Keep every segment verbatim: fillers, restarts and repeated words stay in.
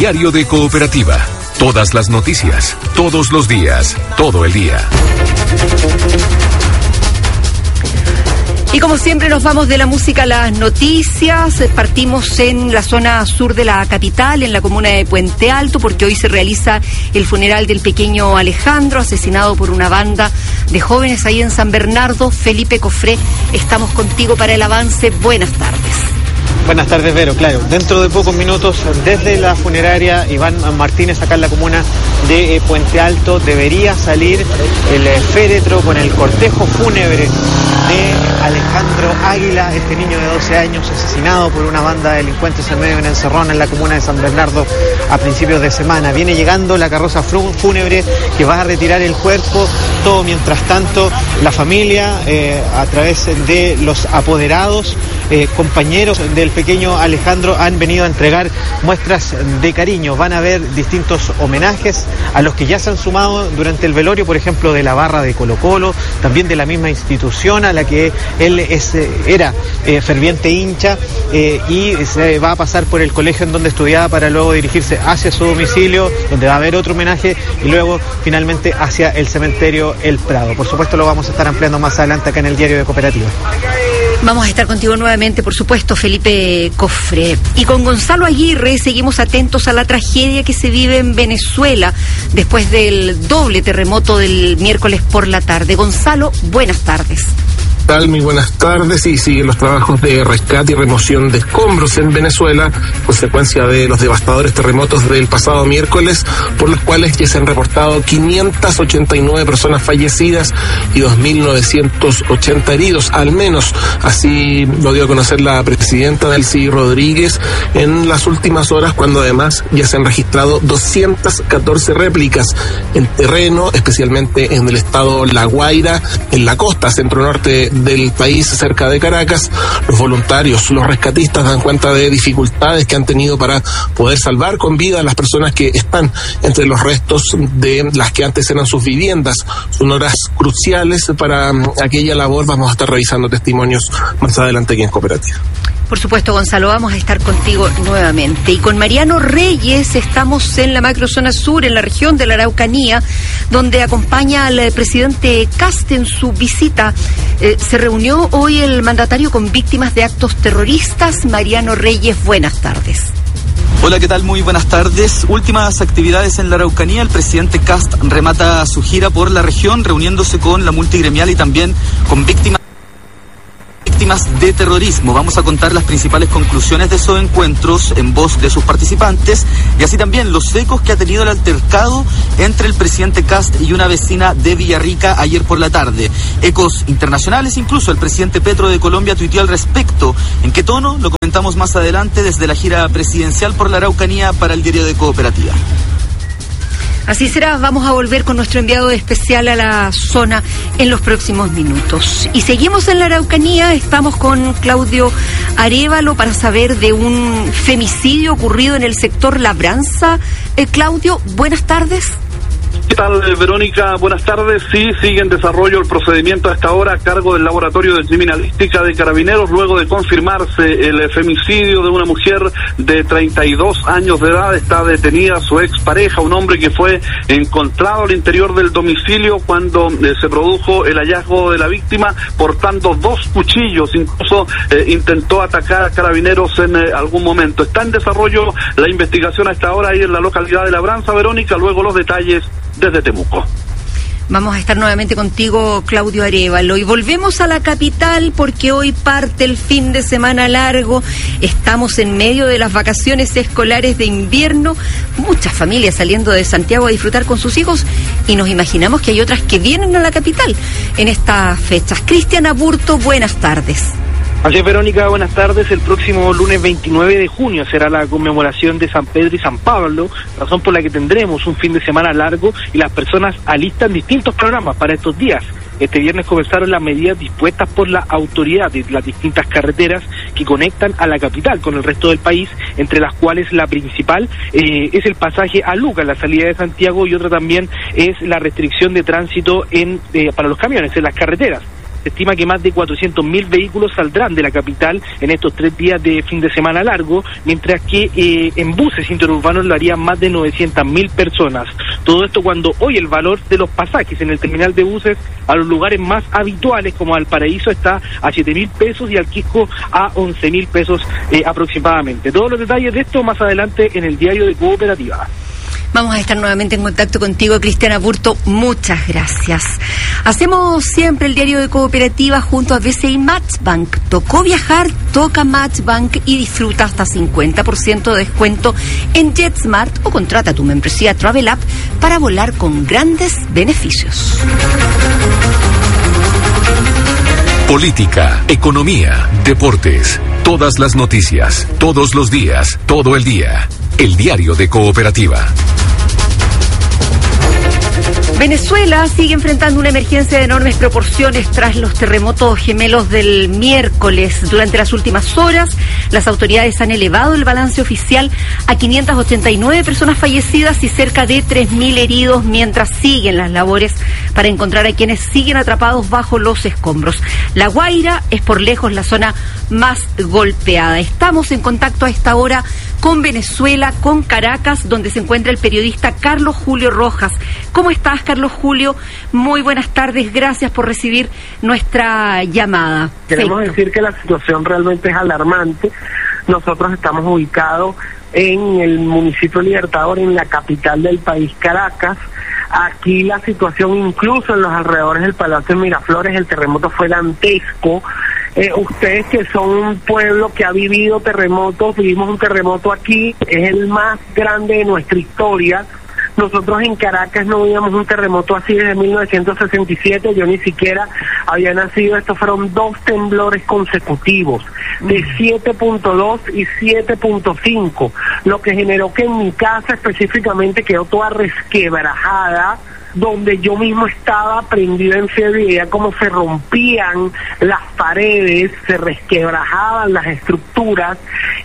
diario de Cooperativa. Todas las noticias, todos los días, todo el día. Y como siempre nos vamos de la música a las noticias. Partimos en la zona sur de la capital, en la comuna de Puente Alto, porque hoy se realiza el funeral del pequeño Alejandro, asesinado por una banda de jóvenes ahí en San Bernardo. Felipe Cofré, estamos contigo para el avance. Buenas tardes. Buenas tardes, Vero. Claro, dentro de pocos minutos, desde la funeraria Iván Martínez, acá en la comuna de eh, Puente Alto, debería salir el eh, féretro con el cortejo fúnebre de Alejandro Águila, este niño de doce años asesinado por una banda de delincuentes en medio de una encerrona en la comuna de San Bernardo a principios de semana. Viene llegando la carroza fúnebre que va a retirar el cuerpo. Todo mientras tanto, la familia, eh, a través de los apoderados, eh, compañeros del pequeño Alejandro, han venido a entregar muestras de cariño. Van a haber distintos homenajes a los que ya se han sumado durante el velorio, por ejemplo, de la barra de Colo Colo, también de la misma institución a la que él es, era eh, ferviente hincha, eh, y se va a pasar por el colegio en donde estudiaba para luego dirigirse hacia su domicilio, donde va a haber otro homenaje, y luego finalmente hacia el cementerio El Prado. Por supuesto, lo vamos a estar ampliando más adelante acá en el diario de Cooperativa. Vamos a estar contigo nuevamente, por supuesto, Felipe Cofré. Y con Gonzalo Aguirre seguimos atentos a la tragedia que se vive en Venezuela después del doble terremoto del miércoles por la tarde. Gonzalo, buenas tardes. Tal, muy buenas tardes. Y siguen los trabajos de rescate y remoción de escombros en Venezuela, consecuencia de los devastadores terremotos del pasado miércoles, por los cuales ya se han reportado quinientas ochenta y nueve personas fallecidas y dos mil novecientos ochenta heridos, al menos. Así lo dio a conocer la presidenta Delcy Rodríguez en las últimas horas, cuando además ya se han registrado doscientas catorce réplicas en terreno, especialmente en el estado La Guaira, en la costa centro-norte del país, cerca de Caracas. Los voluntarios, los rescatistas dan cuenta de dificultades que han tenido para poder salvar con vida a las personas que están entre los restos de las que antes eran sus viviendas. Son horas cruciales para aquella labor. Vamos a estar revisando testimonios más adelante aquí en Cooperativa. Por supuesto, Gonzalo, vamos a estar contigo nuevamente. Y con Mariano Reyes estamos en la macrozona sur, en la región de la Araucanía, donde acompaña al presidente Kast en su visita. Eh, se reunió hoy el mandatario con víctimas de actos terroristas. Mariano Reyes, buenas tardes. Hola, ¿qué tal? Muy buenas tardes. Últimas actividades en la Araucanía. El presidente Kast remata su gira por la región, reuniéndose con la multigremial y también con víctimas víctimas de terrorismo. Vamos a contar las principales conclusiones de esos encuentros en voz de sus participantes, y así también los ecos que ha tenido el altercado entre el presidente Kast y una vecina de Villarrica ayer por la tarde. Ecos internacionales, incluso el presidente Petro de Colombia tuiteó al respecto. ¿En qué tono? Lo comentamos más adelante desde la gira presidencial por la Araucanía para el diario de Cooperativa. Así será, vamos a volver con nuestro enviado especial a la zona en los próximos minutos. Y seguimos en la Araucanía, estamos con Claudio Arévalo para saber de un femicidio ocurrido en el sector Labranza. Eh, Claudio, buenas tardes. ¿Qué tal, Verónica? Buenas tardes. Sí, sigue en desarrollo el procedimiento a esta hora a cargo del Laboratorio de Criminalística de Carabineros, luego de confirmarse el femicidio de una mujer de treinta y dos años de edad. Está detenida su expareja, un hombre que fue encontrado al interior del domicilio cuando eh, se produjo el hallazgo de la víctima, portando dos cuchillos. Incluso eh, intentó atacar a Carabineros en eh, algún momento. Está en desarrollo la investigación a esta hora ahí en la localidad de Labranza, Verónica. Luego los detalles desde Temuco. Vamos a estar nuevamente contigo, Claudio Arévalo, y volvemos a la capital porque hoy parte el fin de semana largo. Estamos en medio de las vacaciones escolares de invierno, muchas familias saliendo de Santiago a disfrutar con sus hijos, y nos imaginamos que hay otras que vienen a la capital en estas fechas. Cristian Aburto, buenas tardes. Así es, Verónica, buenas tardes. El próximo lunes veintinueve de junio será la conmemoración de San Pedro y San Pablo, razón por la que tendremos un fin de semana largo y las personas alistan distintos programas para estos días. Este viernes comenzaron las medidas dispuestas por la autoridad de las distintas carreteras que conectan a la capital con el resto del país, entre las cuales la principal eh, es el pasaje a Luca, la salida de Santiago, y otra también es la restricción de tránsito en eh, para los camiones en las carreteras. Se estima que más de cuatrocientos mil vehículos saldrán de la capital en estos tres días de fin de semana largo, mientras que eh, en buses interurbanos lo harían más de novecientas mil personas. Todo esto cuando hoy el valor de los pasajes en el terminal de buses a los lugares más habituales como Valparaíso está a siete mil pesos y al Quisco a once mil pesos eh, aproximadamente. Todos los detalles de esto más adelante en el diario de Cooperativa. Vamos a estar nuevamente en contacto contigo, Cristiana Burto. Muchas gracias. Hacemos siempre el diario de Cooperativa junto a B C I Matchbank. Tocó viajar, toca Matchbank y disfruta hasta cincuenta por ciento de descuento en JetSmart o contrata tu membresía Travel App para volar con grandes beneficios. Política, economía, deportes, todas las noticias, todos los días, todo el día. El diario de Cooperativa. Venezuela sigue enfrentando una emergencia de enormes proporciones tras los terremotos gemelos del miércoles. Durante las últimas horas, las autoridades han elevado el balance oficial a quinientas ochenta y nueve personas fallecidas y cerca de tres mil heridos, mientras siguen las labores para encontrar a quienes siguen atrapados bajo los escombros. La Guaira es por lejos la zona más golpeada. Estamos en contacto a esta hora con Venezuela, con Caracas, donde se encuentra el periodista Carlos Julio Rojas. ¿Cómo estás, Carlos Julio? Muy buenas tardes, gracias por recibir nuestra llamada. Queremos Feito. decir que la situación realmente es alarmante. Nosotros estamos ubicados en el municipio Libertador, en la capital del país, Caracas. Aquí la situación, incluso en los alrededores del Palacio de Miraflores, el terremoto fue dantesco. Eh, ustedes que son un pueblo que ha vivido terremotos, vivimos un terremoto aquí, es el más grande de nuestra historia. Nosotros en Caracas no veíamos un terremoto así desde mil novecientos sesenta y siete, yo ni siquiera había nacido. Estos fueron dos temblores consecutivos de siete punto dos y siete punto cinco, lo que generó que en mi casa específicamente quedó toda resquebrajada, donde yo mismo estaba prendido en fiebre y veía cómo se rompían las paredes, se resquebrajaban las estructuras,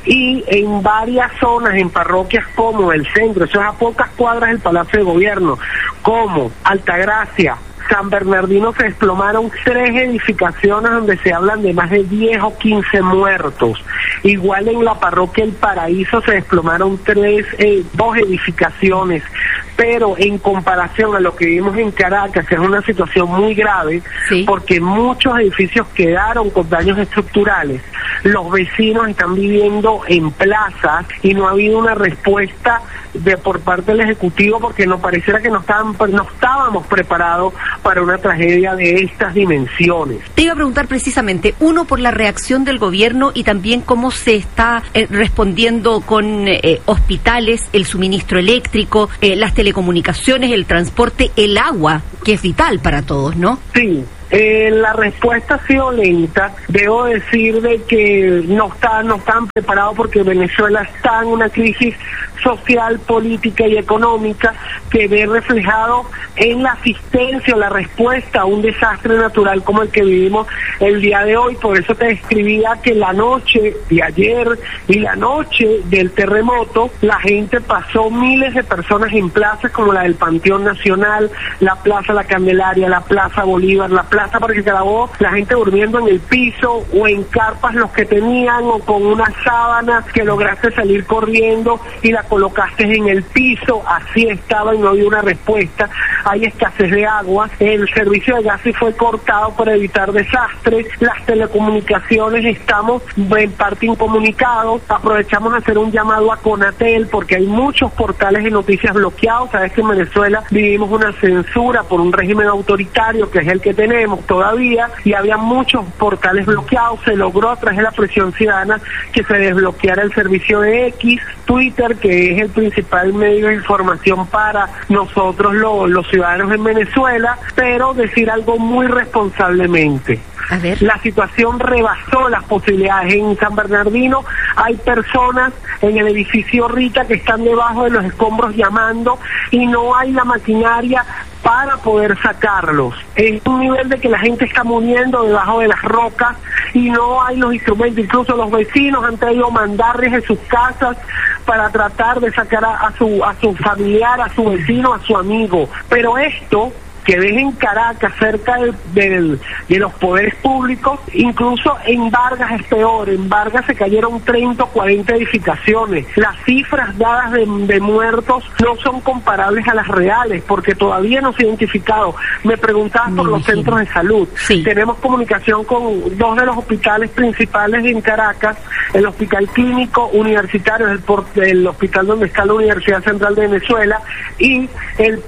y en varias zonas, en parroquias como el centro, eso es a pocas cuadras del Palacio de Gobierno, como Altagracia, San Bernardino, se desplomaron tres edificaciones donde se hablan de más de diez o quince muertos. Igual en la parroquia El Paraíso se desplomaron tres, eh, dos edificaciones. Pero en comparación a lo que vimos en Caracas, es una situación muy grave, sí, porque muchos edificios quedaron con daños estructurales. Los vecinos están viviendo en plazas y no ha habido una respuesta de por parte del Ejecutivo, porque nos pareciera que no estaban, no estábamos preparados para una tragedia de estas dimensiones. Te iba a preguntar precisamente, uno, por la reacción del gobierno y también cómo se está eh, respondiendo con eh, hospitales, el suministro eléctrico, eh, las telecomunicaciones, el transporte, el agua, que es vital para todos, ¿no? Sí. Eh, la respuesta ha sido lenta. Debo decir de que no están, no están preparados, porque Venezuela está en una crisis social, política y económica que ve reflejado en la asistencia o la respuesta a un desastre natural como el que vivimos el día de hoy. Por eso te describía que la noche de ayer y la noche del terremoto, la gente pasó, miles de personas en plazas como la del Panteón Nacional, la Plaza La Candelaria, la Plaza Bolívar, la Plaza Parque Carabobo, la gente durmiendo en el piso o en carpas los que tenían, o con una sábana que lograste salir corriendo y la colocaste en el piso. Así estaba y no había una respuesta. Hay escasez de agua, el servicio de gas sí fue cortado para evitar desastres, las telecomunicaciones estamos en parte incomunicados. Aprovechamos a hacer un llamado a Conatel, porque hay muchos portales de noticias bloqueados. Sabes que en Venezuela vivimos una censura por un régimen autoritario, que es el que tenemos todavía, y había muchos portales bloqueados. Se logró a través de la presión ciudadana que se desbloqueara el servicio de X, Twitter, que es el principal medio de información para nosotros los, los ciudadanos en Venezuela. Pero decir algo muy responsablemente, a ver, la situación rebasó las posibilidades. En San Bernardino hay personas en el edificio Rita que están debajo de los escombros llamando y no hay la maquinaria para poder sacarlos. Es un nivel de que la gente está muriendo debajo de las rocas y no hay los instrumentos. Incluso los vecinos han traído mandarles de sus casas para tratar de sacar a, a su a su familiar, a su vecino, a su amigo. Pero esto que dejen Caracas cerca del, del, de los poderes públicos. Incluso en Vargas es peor, en Vargas se cayeron treinta o cuarenta edificaciones. Las cifras dadas de, de muertos no son comparables a las reales, porque todavía no se ha identificado. Me preguntabas por los centros de salud. Sí. Tenemos comunicación con dos de los hospitales principales en Caracas, el Hospital Clínico Universitario, el, el hospital donde está la Universidad Central de Venezuela, y el,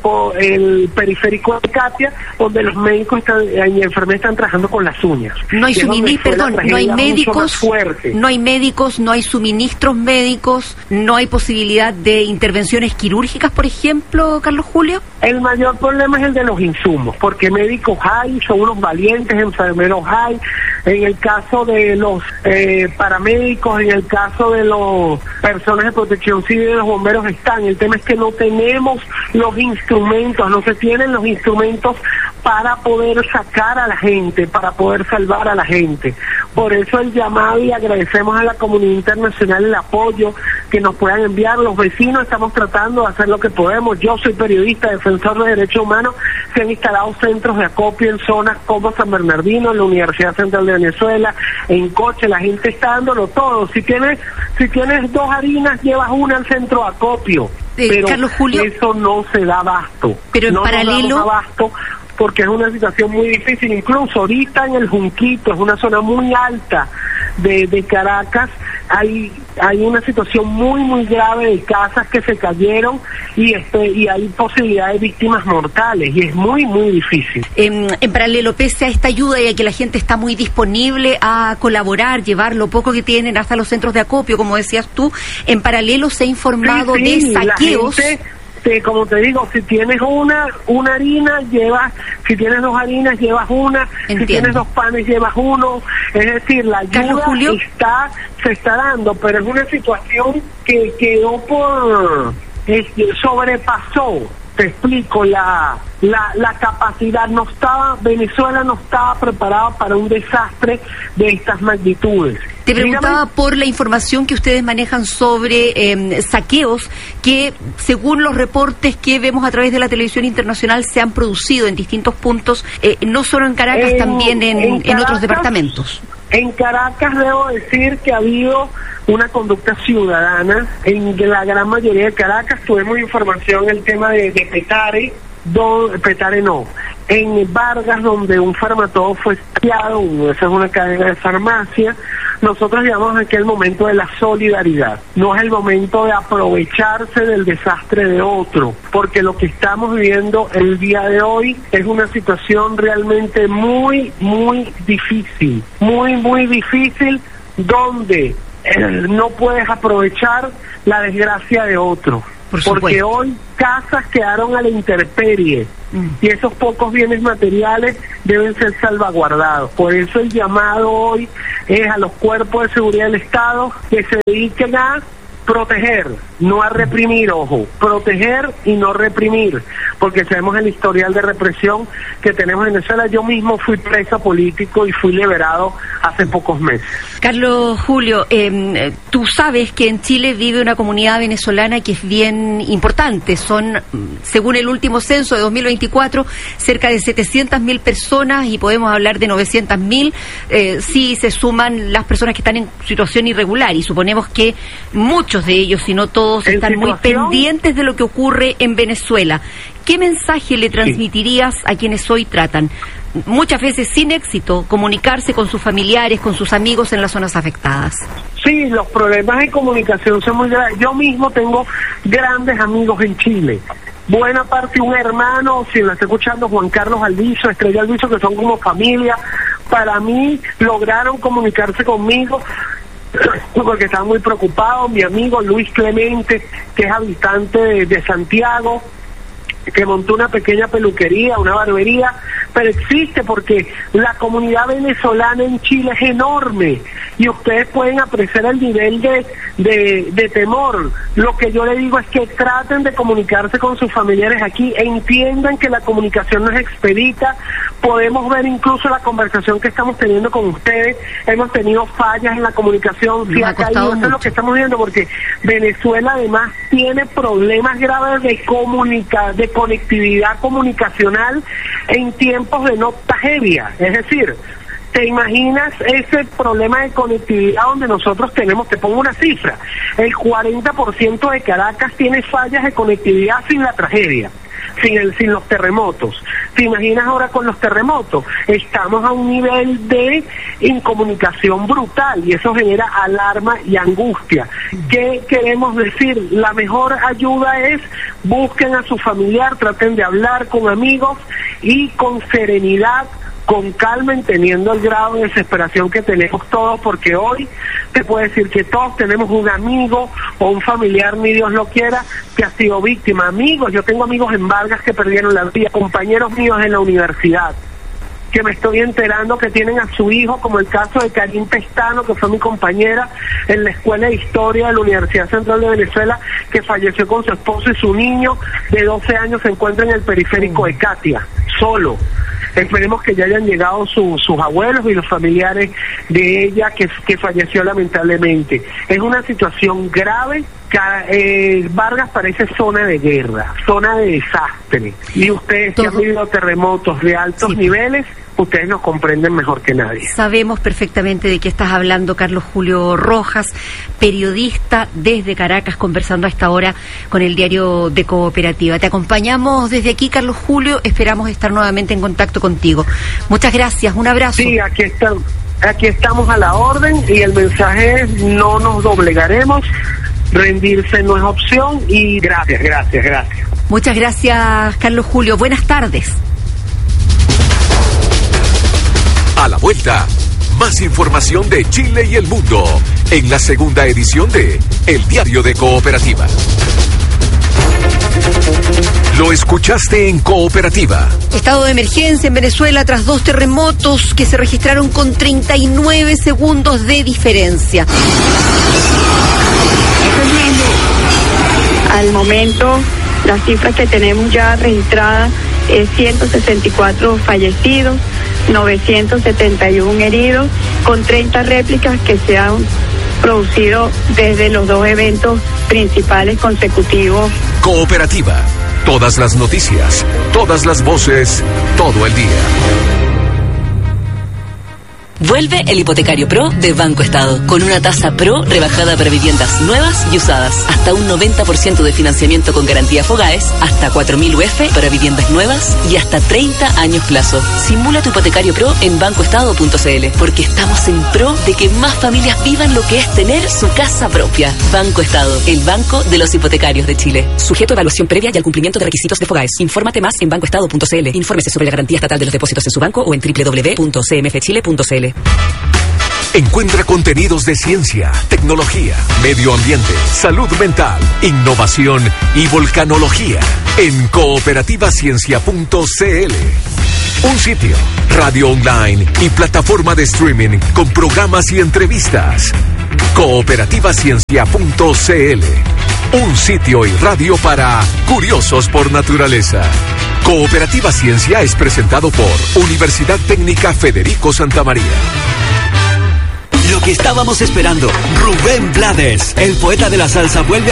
el periférico de Katia, donde los médicos están, y enfermeras están trabajando con las uñas. No hay suministros, perdón, no hay médicos, no hay médicos, no hay suministros médicos, no hay posibilidad de intervenciones quirúrgicas, por ejemplo, Carlos Julio. El mayor problema es el de los insumos, porque médicos hay, son unos valientes, enfermeros hay, en el caso de los eh, paramédicos, en el caso de los personas de protección civil y los bomberos están. El tema es que no tenemos los instrumentos, no se tienen los instrumentos para poder sacar a la gente, para poder salvar a la gente. Por eso el llamado, y agradecemos a la comunidad internacional el apoyo que nos puedan enviar. Los vecinos estamos tratando de hacer lo que podemos. Yo soy periodista, defensor de derechos humanos. Se han instalado centros de acopio en zonas como San Bernardino, en la Universidad Central de Venezuela, en Coche. La gente está dándolo todo. Si tienes, si tienes dos harinas, llevas una al centro de acopio. Eh, pero Carlos Julio, eso no se da abasto. Pero en no paralelo, nos damos abasto, porque es una situación muy difícil. Incluso ahorita en el Junquito, es una zona muy alta de, de Caracas, hay hay una situación muy muy grave de casas que se cayeron y este y hay posibilidad de víctimas mortales, y es muy muy difícil. En, en paralelo, pese a esta ayuda y a que la gente está muy disponible a colaborar, llevar lo poco que tienen hasta los centros de acopio, como decías tú, en paralelo se ha informado sí, sí, de saqueos. La gente, te, como te digo, si tienes una una harina, llevas, si tienes dos harinas, llevas una, Entiendo. Si tienes dos panes, llevas uno. Es decir, la ayuda está se está dando, pero es una situación que quedó por, este, sobrepasó, te explico, la, la, la capacidad. No estaba, Venezuela no estaba preparada para un desastre de estas magnitudes. Te preguntaba Dígame. por la información que ustedes manejan sobre eh, saqueos que, según los reportes que vemos a través de la televisión internacional, se han producido en distintos puntos, eh, no solo en Caracas, en, también en, en, en Caracas, otros departamentos. En Caracas debo decir que ha habido una conducta ciudadana. En la gran mayoría de Caracas tuvimos información el tema de, de Petare, do, Petare no, en Vargas, donde un farmatodo fue saqueado, esa es una cadena de farmacia. Nosotros llamamos aquí el momento de la solidaridad, no es el momento de aprovecharse del desastre de otro, porque lo que estamos viviendo el día de hoy es una situación realmente muy, muy difícil, muy, muy difícil, donde eh, no puedes aprovechar la desgracia de otro. Por porque hoy casas quedaron a la intemperie mm. y esos pocos bienes materiales deben ser salvaguardados. Por eso el llamado hoy es a los cuerpos de seguridad del Estado que se dediquen a proteger, no a reprimir, ojo, proteger y no reprimir, porque sabemos el historial de represión que tenemos en Venezuela. Yo mismo fui preso político y fui liberado hace pocos meses. Carlos Julio, eh, tú sabes que en Chile vive una comunidad venezolana que es bien importante. Son, según el último censo de dos mil veinticuatro, cerca de setecientas mil personas, y podemos hablar de novecientas mil eh, si se suman las personas que están en situación irregular, y suponemos que muchos de ellos, si no todos, están muy pendientes de lo que ocurre en Venezuela. ¿Qué mensaje le transmitirías a quienes hoy tratan, muchas veces sin éxito, comunicarse con sus familiares, con sus amigos en las zonas afectadas? Sí, los problemas de comunicación son muy grandes. Yo mismo tengo grandes amigos en Chile. Buena parte, un hermano, si lo está escuchando, Juan Carlos Alviso, Estrella Alviso, que son como familia. Para mí, lograron comunicarse conmigo porque estaban muy preocupados. Mi amigo Luis Clemente, que es habitante de, de Santiago, que montó una pequeña peluquería, una barbería, pero existe porque la comunidad venezolana en Chile es enorme y ustedes pueden apreciar el nivel de, de, de temor. Lo que yo le digo es que traten de comunicarse con sus familiares aquí, entiendan que la comunicación no es expedita. Podemos ver incluso la conversación que estamos teniendo con ustedes, hemos tenido fallas en la comunicación, si ha caído, eso es lo que estamos viendo, porque Venezuela además tiene problemas graves de comunicación, de de conectividad comunicacional en tiempos de no tragedia. Es decir, ¿te imaginas ese problema de conectividad donde nosotros tenemos, te pongo una cifra, el cuarenta por ciento de Caracas tiene fallas de conectividad sin la tragedia, sin el, sin los terremotos? ¿Te imaginas ahora con los terremotos? Estamos a un nivel de incomunicación brutal y eso genera alarma y angustia. ¿Qué queremos decir? La mejor ayuda es busquen a su familiar, traten de hablar con amigos y con serenidad, con calma, entendiendo el grado de desesperación que tenemos todos, porque hoy te puedo decir que todos tenemos un amigo o un familiar, ni Dios lo quiera, que ha sido víctima. Amigos, yo tengo amigos en Vargas que perdieron la vida, compañeros míos en la universidad, que me estoy enterando que tienen a su hijo, como el caso de Karim Pestano, que fue mi compañera en la Escuela de Historia de la Universidad Central de Venezuela, que falleció con su esposo y su niño de doce años, se encuentra en el periférico de Katia, solo. Esperemos que ya hayan llegado su, sus abuelos y los familiares de ella que, que falleció lamentablemente. Es una situación grave. Eh, Vargas parece zona de guerra, zona de desastre. Y ustedes que han vivido terremotos de altos sí. niveles, ustedes nos comprenden mejor que nadie. Sabemos perfectamente de qué estás hablando, Carlos Julio Rojas, periodista desde Caracas, conversando a esta hora con el diario de Cooperativa. Te acompañamos desde aquí, Carlos Julio, esperamos estar nuevamente en contacto contigo. Muchas gracias, un abrazo. Sí, aquí estamos, aquí estamos a la orden y el mensaje es: no nos doblegaremos, rendirse no es opción y gracias, gracias, gracias. Muchas gracias, Carlos Julio. Buenas tardes. A la vuelta, más información de Chile y el mundo en la segunda edición de El Diario de Cooperativa. Lo escuchaste en Cooperativa. Estado de emergencia en Venezuela tras dos terremotos que se registraron con treinta y nueve segundos de diferencia. Al momento, las cifras que tenemos ya registradas es ciento sesenta y cuatro fallecidos, novecientos setenta y uno heridos, con treinta réplicas que se han producido desde los dos eventos principales consecutivos. Cooperativa. Todas las noticias, todas las voces, todo el día. Vuelve el Hipotecario Pro de Banco Estado, con una tasa Pro rebajada para viviendas nuevas y usadas, hasta un noventa por ciento de financiamiento con garantía Fogaes, hasta cuatro mil U F para viviendas nuevas y hasta treinta años plazo. Simula tu Hipotecario Pro en banco estado punto c l, porque estamos en pro de que más familias vivan lo que es tener su casa propia. Banco Estado, el banco de los hipotecarios de Chile. Sujeto a evaluación previa y al cumplimiento de requisitos de Fogaes. Infórmate más en banco estado punto c l. Infórmese sobre la garantía estatal de los depósitos en su banco o en doble u doble u doble u punto c m f chile punto c l. Encuentra contenidos de ciencia, tecnología, medio ambiente, salud mental, innovación y volcanología en cooperativa ciencia punto c l. Un sitio, radio online y plataforma de streaming con programas y entrevistas. cooperativa ciencia punto c l. Un sitio y radio para curiosos por naturaleza. Cooperativa Ciencia es presentado por Universidad Técnica Federico Santa María. Lo que estábamos esperando, Rubén Blades, el poeta de la salsa, vuelve